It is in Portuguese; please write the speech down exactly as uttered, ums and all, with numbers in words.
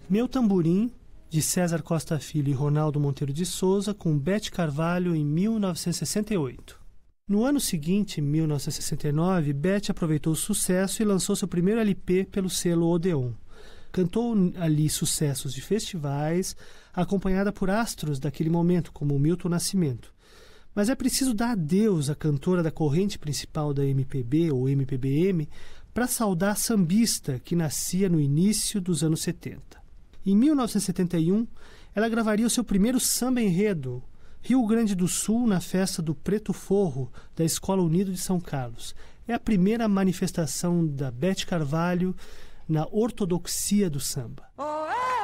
Meu Tamborim, de César Costa Filho e Ronaldo Monteiro de Souza, com Bete Carvalho, em mil novecentos e sessenta e oito. No ano seguinte, mil novecentos e sessenta e nove, Bete aproveitou o sucesso e lançou seu primeiro L P pelo selo Odeon. Cantou ali sucessos de festivais, acompanhada por astros daquele momento, como Milton Nascimento. Mas é preciso dar adeus à cantora da corrente principal da M P B, ou M P B M, para saudar a sambista que nascia no início dos anos setenta. Em mil novecentos e setenta e um, ela gravaria o seu primeiro samba enredo, Rio Grande do Sul, na festa do Preto Forro, da Escola Unido de São Carlos. É a primeira manifestação da Bete Carvalho na ortodoxia do samba.